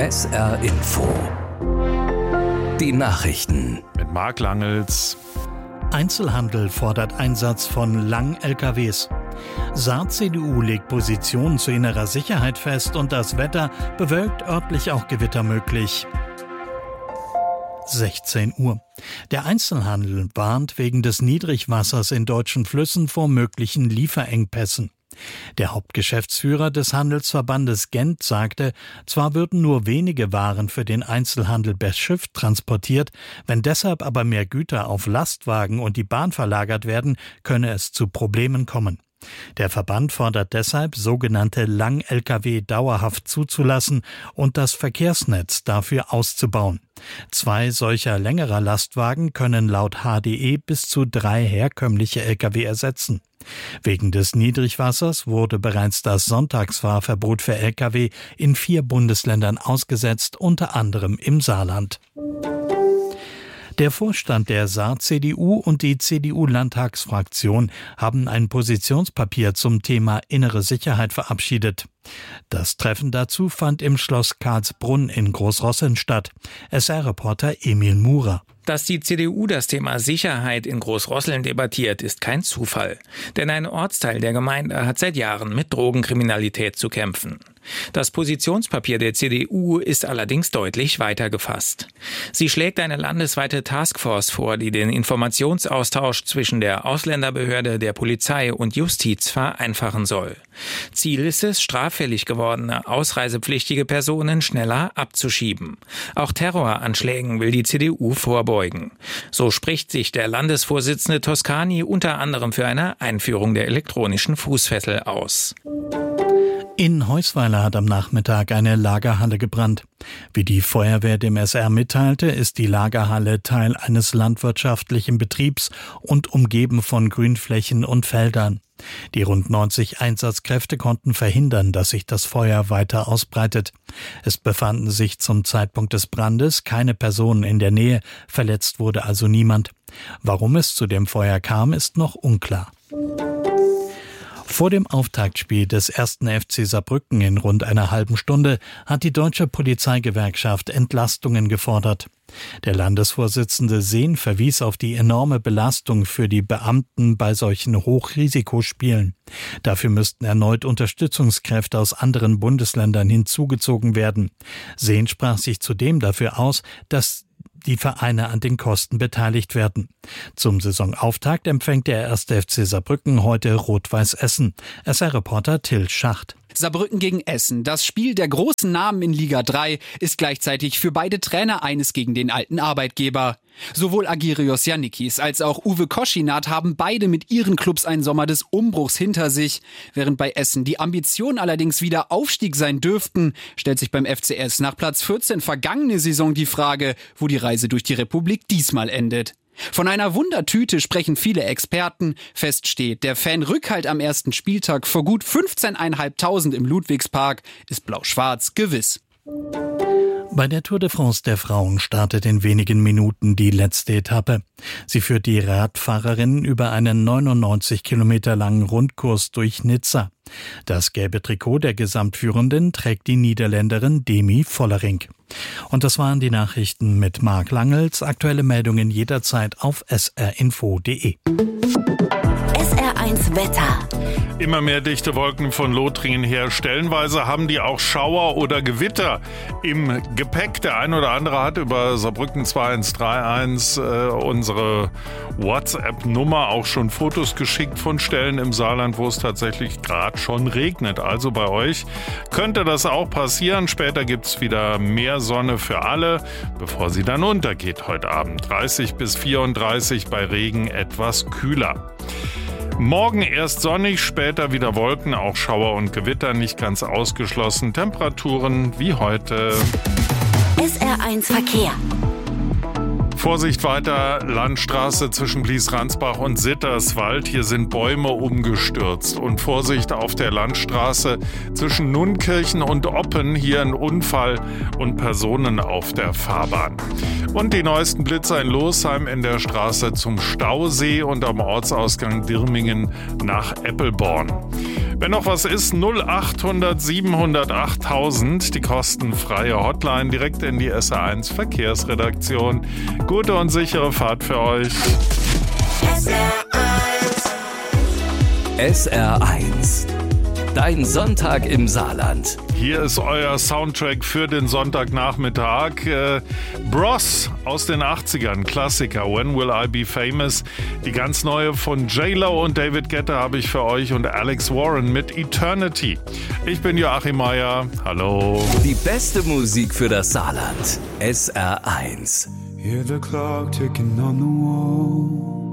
SR Info. Die Nachrichten. Mit Marc Langels. Einzelhandel fordert Einsatz von Lang-LKWs. Saar-CDU legt Positionen zu innerer Sicherheit fest und das Wetter bewölkt, örtlich auch Gewitter möglich. 16 Uhr. Der Einzelhandel warnt wegen des Niedrigwassers in deutschen Flüssen vor möglichen Lieferengpässen. Der Hauptgeschäftsführer des Handelsverbandes Gent sagte, zwar würden nur wenige Waren für den Einzelhandel per Schiff transportiert, wenn deshalb aber mehr Güter auf Lastwagen und die Bahn verlagert werden, könne es zu Problemen kommen. Der Verband fordert deshalb, sogenannte Lang-Lkw dauerhaft zuzulassen und das Verkehrsnetz dafür auszubauen. 2 solcher längerer Lastwagen können laut HDE bis zu 3 herkömmliche Lkw ersetzen. Wegen des Niedrigwassers wurde bereits das Sonntagsfahrverbot für Lkw in 4 Bundesländern ausgesetzt, unter anderem im Saarland. Der Vorstand der Saar-CDU und die CDU-Landtagsfraktion haben ein Positionspapier zum Thema innere Sicherheit verabschiedet. Das Treffen dazu fand im Schloss Karlsbrunn in Großrosseln statt. SR-Reporter Emil Murer. Dass die CDU das Thema Sicherheit in Großrosseln debattiert, ist kein Zufall. Denn ein Ortsteil der Gemeinde hat seit Jahren mit Drogenkriminalität zu kämpfen. Das Positionspapier der CDU ist allerdings deutlich weiter gefasst. Sie schlägt eine landesweite Taskforce vor, die den Informationsaustausch zwischen der Ausländerbehörde, der Polizei und Justiz vereinfachen soll. Ziel ist es, straffällig gewordene, ausreisepflichtige Personen schneller abzuschieben. Auch Terroranschlägen will die CDU vorbeugen. So spricht sich der Landesvorsitzende Toscani unter anderem für eine Einführung der elektronischen Fußfessel aus. In Heusweiler hat am Nachmittag eine Lagerhalle gebrannt. Wie die Feuerwehr dem SR mitteilte, ist die Lagerhalle Teil eines landwirtschaftlichen Betriebs und umgeben von Grünflächen und Feldern. Die rund 90 Einsatzkräfte konnten verhindern, dass sich das Feuer weiter ausbreitet. Es befanden sich zum Zeitpunkt des Brandes keine Personen in der Nähe, verletzt wurde also niemand. Warum es zu dem Feuer kam, ist noch unklar. Vor dem Auftaktspiel des 1. FC Saarbrücken in rund einer halben Stunde hat die Deutsche Polizeigewerkschaft Entlastungen gefordert. Der Landesvorsitzende Sehn verwies auf die enorme Belastung für die Beamten bei solchen Hochrisikospielen. Dafür müssten erneut Unterstützungskräfte aus anderen Bundesländern hinzugezogen werden. Sehn sprach sich zudem dafür aus, dass die Vereine an den Kosten beteiligt werden. Zum Saisonauftakt empfängt der 1. FC Saarbrücken heute Rot-Weiß Essen. SR-Reporter Till Schacht. Saarbrücken gegen Essen. Das Spiel der großen Namen in Liga 3 ist gleichzeitig für beide Trainer eines gegen den alten Arbeitgeber. Sowohl Agirios Yannikis als auch Uwe Koschinat haben beide mit ihren Clubs einen Sommer des Umbruchs hinter sich. Während bei Essen die Ambitionen allerdings wieder Aufstieg sein dürften, stellt sich beim FCS nach Platz 14 vergangene Saison die Frage, wo die Reise durch die Republik diesmal endet. Von einer Wundertüte sprechen viele Experten. Fest steht, der Fanrückhalt am ersten Spieltag vor gut 15.500 im Ludwigspark ist blau-schwarz gewiss. Bei der Tour de France der Frauen startet in wenigen Minuten die letzte Etappe. Sie führt die Radfahrerinnen über einen 99 Kilometer langen Rundkurs durch Nizza. Das gelbe Trikot der Gesamtführenden trägt die Niederländerin Demi Vollering. Und das waren die Nachrichten mit Marc Langels. Aktuelle Meldungen jederzeit auf srinfo.de. SR1 Wetter. Immer mehr dichte Wolken von Lothringen her. Stellenweise haben die auch Schauer oder Gewitter im Gepäck. Der ein oder andere hat über Saarbrücken 2131 unsere WhatsApp-Nummer auch schon Fotos geschickt von Stellen im Saarland, wo es tatsächlich gerade schon regnet. Also bei euch könnte das auch passieren. Später gibt es wieder mehr Sonne für alle, bevor sie dann untergeht heute Abend. 30 bis 34, bei Regen etwas kühler. Morgen erst sonnig, später wieder Wolken, auch Schauer und Gewitter nicht ganz ausgeschlossen. Temperaturen wie heute. SR1 Verkehr. Vorsicht weiter, Landstraße zwischen Blies-Ransbach und Sitterswald. Hier sind Bäume umgestürzt. Und Vorsicht auf der Landstraße zwischen Nunkirchen und Oppen. Hier ein Unfall und Personen auf der Fahrbahn. Und die neuesten Blitzer in Losheim in der Straße zum Stausee und am Ortsausgang Dirmingen nach Eppelborn. Wenn noch was ist, 0800 700 8000, die kostenfreie Hotline direkt in die SR1 Verkehrsredaktion. Gute und sichere Fahrt für euch. SR1. Dein Sonntag im Saarland. Hier ist euer Soundtrack für den Sonntagnachmittag. Bros aus den 80ern, Klassiker, When Will I Be Famous. Die ganz neue von J-Lo und David Guetta habe ich für euch und Alex Warren mit Eternity. Ich bin Joachim Meier. Hallo. Die beste Musik für das Saarland. SR1. Hear the clock ticking on the wall.